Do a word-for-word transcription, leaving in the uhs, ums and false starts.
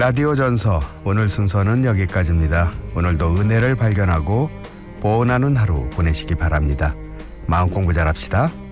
라디오 전서 오늘 순서는 여기까지입니다. 오늘도 은혜를 발견하고 보온하는 하루 보내시기 바랍니다. 마음공부 잘합시다.